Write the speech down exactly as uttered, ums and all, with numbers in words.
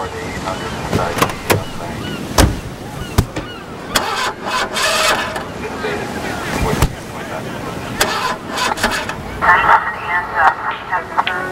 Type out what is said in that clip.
for the eight hundred inside the uh, plane. This data is twenty-nine.